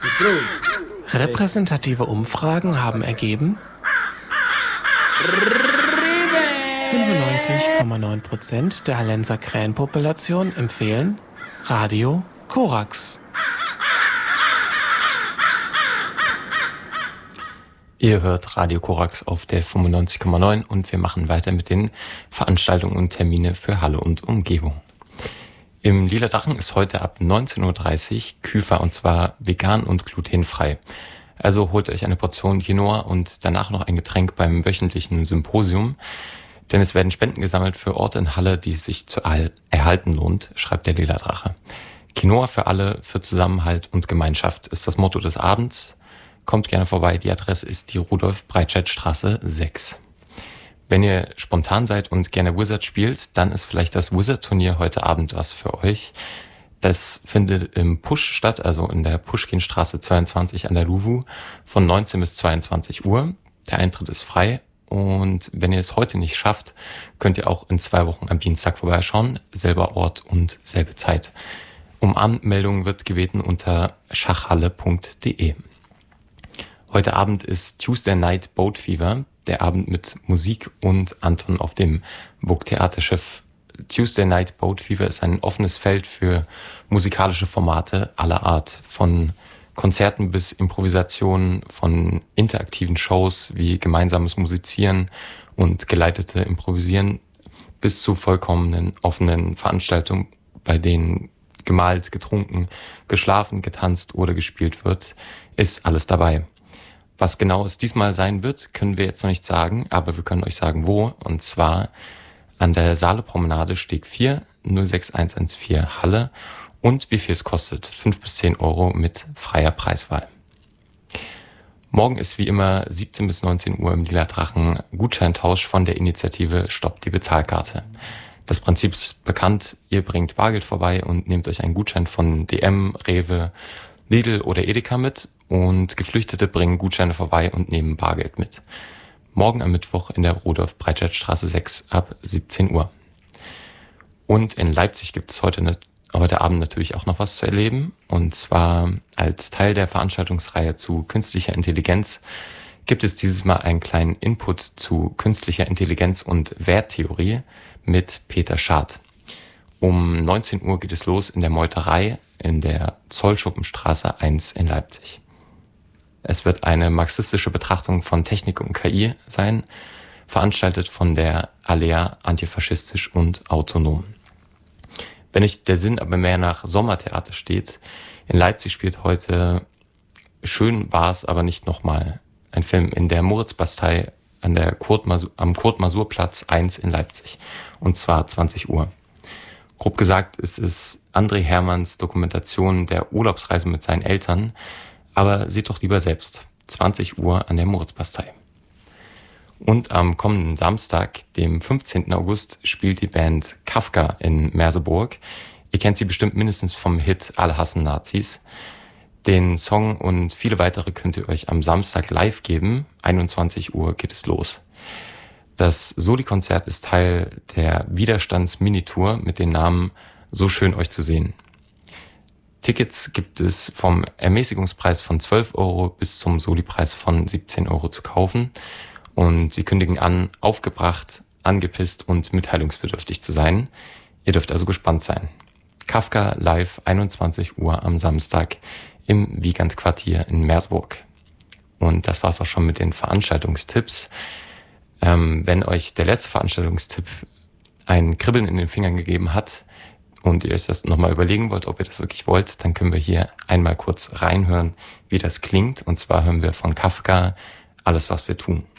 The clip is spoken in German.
Repräsentative Umfragen haben ergeben, 95,9% der Hallenser Krähenpopulation empfehlen Radio Korax. Ihr hört Radio Korax auf der 95,9 und wir machen weiter mit den Veranstaltungen und Termine für Halle und Umgebung. Im Lila Drachen ist heute ab 19.30 Uhr Küfer und zwar vegan und glutenfrei. Also holt euch eine Portion Quinoa und danach noch ein Getränk beim wöchentlichen Symposium, denn es werden Spenden gesammelt für Orte in Halle, die es sich zu erhalten lohnt, schreibt der Lila Drache. Quinoa für alle, für Zusammenhalt und Gemeinschaft ist das Motto des Abends. Kommt gerne vorbei, die Adresse ist die Rudolf-Breitscheid-Straße 6. Wenn ihr spontan seid und gerne Wizard spielt, dann ist vielleicht das Wizard-Turnier heute Abend was für euch. Das findet im Pusch statt, also in der Puschkinstraße 22 an der Luwu von 19 bis 22 Uhr. Der Eintritt ist frei und wenn ihr es heute nicht schafft, könnt ihr auch in 2 Wochen am Dienstag vorbeischauen. Selber Ort und selbe Zeit. Um Anmeldung wird gebeten unter schachhalle.de. Heute Abend ist Tuesday Night Boat Fever, der Abend mit Musik und Anton auf dem Burgtheaterschiff. Tuesday Night Boat Fever ist ein offenes Feld für musikalische Formate aller Art. Von Konzerten bis Improvisationen, von interaktiven Shows wie gemeinsames Musizieren und geleitete Improvisieren bis zu vollkommenen offenen Veranstaltungen, bei denen gemalt, getrunken, geschlafen, getanzt oder gespielt wird, ist alles dabei. Was genau es diesmal sein wird, können wir jetzt noch nicht sagen, aber wir können euch sagen, wo. Und zwar an der Saale-Promenade, Steg 4, 06114 Halle. Und wie viel es kostet, 5 bis 10 Euro mit freier Preiswahl. Morgen ist wie immer 17 bis 19 Uhr im Lila Drachen Gutscheintausch von der Initiative Stopp die Bezahlkarte. Das Prinzip ist bekannt, ihr bringt Bargeld vorbei und nehmt euch einen Gutschein von DM, Rewe, Lidl oder Edeka mit und Geflüchtete bringen Gutscheine vorbei und nehmen Bargeld mit. Morgen am Mittwoch in der Rudolf-Breitscheid-Straße 6 ab 17 Uhr. Und in Leipzig gibt es heute Abend natürlich auch noch was zu erleben. Und zwar als Teil der Veranstaltungsreihe zu künstlicher Intelligenz gibt es dieses Mal einen kleinen Input zu künstlicher Intelligenz und Werttheorie mit Peter Schad. Um 19 Uhr geht es los in der Meuterei in der Zollschuppenstraße 1 in Leipzig. Es wird eine marxistische Betrachtung von Technik und KI sein, veranstaltet von der Alea Antifaschistisch und Autonom. Wenn euch der Sinn aber mehr nach Sommertheater steht, in Leipzig spielt heute Schön war's, aber nicht nochmal. Ein Film in der Moritzbastei am Kurt-Masur-Platz 1 in Leipzig. Und zwar 20 Uhr. Grob gesagt ist es André Hermanns Dokumentation der Urlaubsreise mit seinen Eltern, aber seht doch lieber selbst. 20 Uhr an der Moritzbastei. Und am kommenden Samstag, dem 15. August, spielt die Band Kafka in Merseburg. Ihr kennt sie bestimmt mindestens vom Hit Alle hassen Nazis. Den Song und viele weitere könnt ihr euch am Samstag live geben. 21 Uhr geht es los. Das Soli-Konzert ist Teil der Widerstands-Minitour mit dem Namen So schön euch zu sehen. Tickets gibt es vom Ermäßigungspreis von 12 Euro bis zum Soli-Preis von 17 Euro zu kaufen. Und sie kündigen an, aufgebracht, angepisst und mitteilungsbedürftig zu sein. Ihr dürft also gespannt sein. Kafka live 21 Uhr am Samstag im Wiegand-Quartier in Merseburg. Und das war's auch schon mit den Veranstaltungstipps. Wenn euch der letzte Veranstaltungstipp ein Kribbeln in den Fingern gegeben hat und ihr euch das nochmal überlegen wollt, ob ihr das wirklich wollt, dann können wir hier einmal kurz reinhören, wie das klingt. Und zwar hören wir von Kafka Alles, was wir tun.